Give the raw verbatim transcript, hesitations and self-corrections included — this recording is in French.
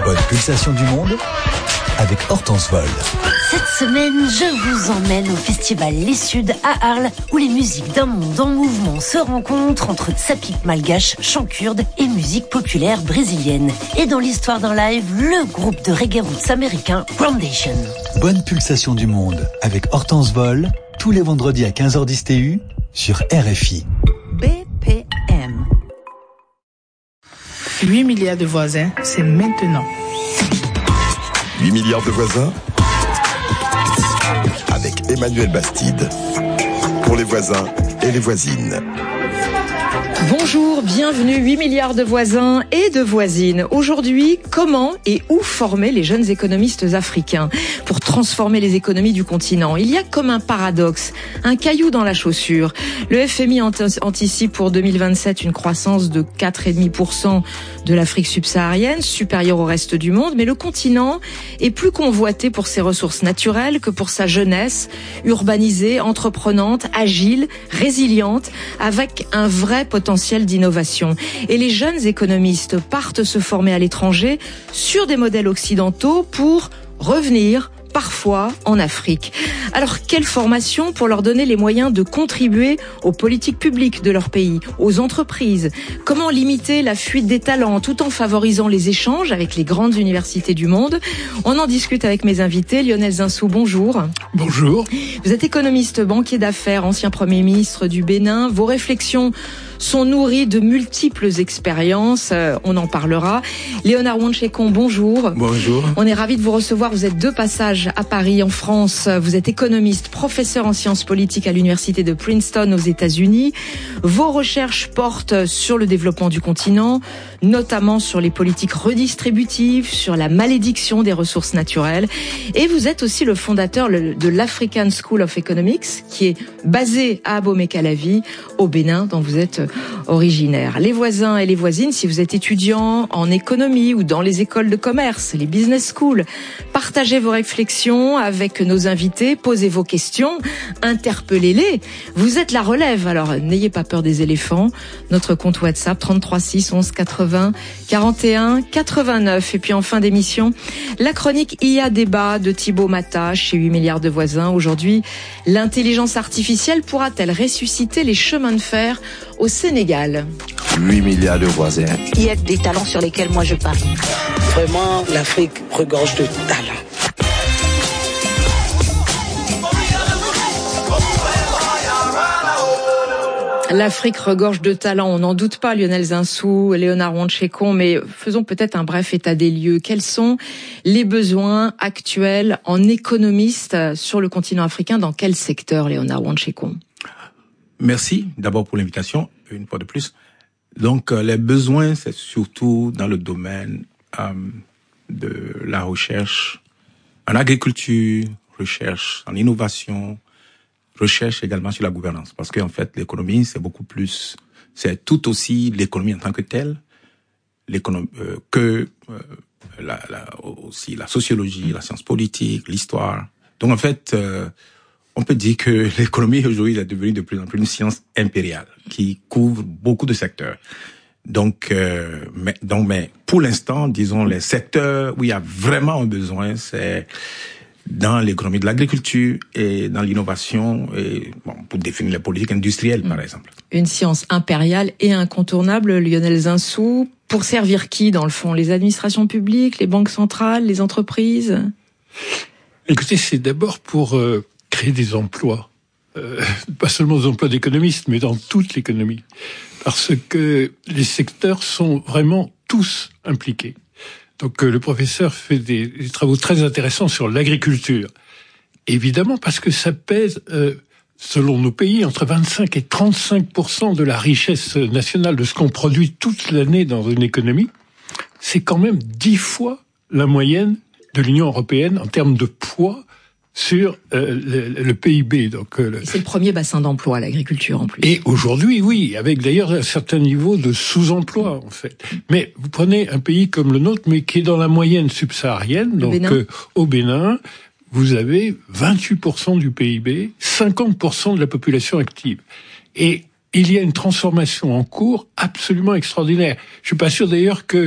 Bonne pulsation du monde avec Hortense Vol. Cette semaine, je vous emmène au festival Les Suds à Arles, où les musiques d'un monde en mouvement se rencontrent entre tsapic malgache, chant kurde et musique populaire brésilienne. Et dans l'histoire d'un live, le groupe de reggae roots américain Groundation. Bonne pulsation du monde avec Hortense Vol, tous les vendredis à quinze heures dix T U sur R F I. B P M. huit milliards de voisins, c'est maintenant. huit milliards de voisins avec Emmanuel Bastide pour les voisins et les voisines. Bonjour, bienvenue, huit milliards de voisins et de voisines. Aujourd'hui, comment et où former les jeunes économistes africains pour transformer les économies du continent? Il y a comme un paradoxe, un caillou dans la chaussure. Le F M I anticipe pour deux mille vingt-sept une croissance de quatre virgule cinq pour cent de l'Afrique subsaharienne, supérieure au reste du monde, mais le continent est plus convoité pour ses ressources naturelles que pour sa jeunesse, urbanisée, entreprenante, agile, résiliente, avec un vrai potentiel d'innovation. Et les jeunes économistes partent se former à l'étranger sur des modèles occidentaux pour revenir parfois en Afrique. Alors, quelle formation pour leur donner les moyens de contribuer aux politiques publiques de leur pays, aux entreprises? Comment limiter la fuite des talents tout en favorisant les échanges avec les grandes universités du monde? On en discute avec mes invités. Lionel Zinsou, bonjour. Bonjour. Vous êtes économiste, banquier d'affaires, ancien Premier ministre du Bénin. Vos réflexions sont nourries de multiples expériences. Euh, on en parlera. Léonard Wanchekon, bonjour. Bonjour. On est ravis de vous recevoir. Vous êtes de passage à Paris, en France. Vous êtes économiste, professeur en sciences politiques à l'université de Princeton aux États-Unis. Vos recherches portent sur le développement du continent, notamment sur les politiques redistributives, sur la malédiction des ressources naturelles. Et vous êtes aussi le fondateur de l'African School of Economics, qui est basé à Abomey-Calavi, au Bénin, dont vous êtes originaire. Les voisins et les voisines, si vous êtes étudiant en économie ou dans les écoles de commerce, les business schools, partagez vos réflexions avec nos invités, posez vos questions, interpellez-les. Vous êtes la relève, alors n'ayez pas peur des éléphants. Notre compte WhatsApp trente-trois six onze quatre-vingts quarante et un quatre-vingt-neuf. Et puis en fin d'émission, la chronique I A débat de Thibaut Mata chez huit milliards de voisins. Aujourd'hui, l'intelligence artificielle pourra-t-elle ressusciter les chemins de fer au Sénégal? huit milliards de voisins. Il y a des talents sur lesquels moi je parie. Vraiment, l'Afrique regorge de talents. L'Afrique regorge de talents, on n'en doute pas, Lionel Zinsou, Léonard Wanchekon, mais faisons peut-être un bref état des lieux. Quels sont les besoins actuels en économistes sur le continent africain? Dans quel secteur, Léonard Wanchekon? Merci d'abord pour l'invitation, une fois de plus. Donc, euh, les besoins, c'est surtout dans le domaine euh, de la recherche en agriculture, recherche en innovation, recherche également sur la gouvernance. Parce qu'en fait, l'économie, c'est beaucoup plus, c'est tout aussi l'économie en tant que telle, l'économie, euh, que euh, la, la, aussi la sociologie, la science politique, l'histoire. Donc en fait, euh, on peut dire que l'économie aujourd'hui est devenue de plus en plus une science impériale qui couvre beaucoup de secteurs. Donc, euh, mais, donc, mais pour l'instant, disons, les secteurs où il y a vraiment un besoin, c'est dans l'économie de l'agriculture et dans l'innovation, et bon, pour définir les politiques industrielles, par exemple. Une science impériale et incontournable, Lionel Zinsou. Pour servir qui, dans le fond? Les administrations publiques, les banques centrales, les entreprises? Écoutez, c'est d'abord pour euh, créer des emplois. Euh, pas seulement des emplois d'économistes, mais dans toute l'économie. Parce que les secteurs sont vraiment tous impliqués. Donc euh, le professeur fait des, des travaux très intéressants sur l'agriculture. Évidemment, parce que ça pèse, euh, selon nos pays, entre vingt-cinq et trente-cinq pour cent de la richesse nationale, de ce qu'on produit toute l'année dans une économie. C'est quand même dix fois la moyenne de l'Union européenne en termes de poids sur euh, le, le P I B. Donc, euh, le... C'est le premier bassin d'emploi, l'agriculture, en plus. Et aujourd'hui, oui, avec d'ailleurs un certain niveau de sous-emploi, en fait. Mais vous prenez un pays comme le nôtre, mais qui est dans la moyenne subsaharienne, le donc Bénin. Euh, au Bénin, vous avez vingt-huit pour cent du P I B, cinquante pour cent de la population active. Et il y a une transformation en cours absolument extraordinaire. Je suis pas sûr d'ailleurs que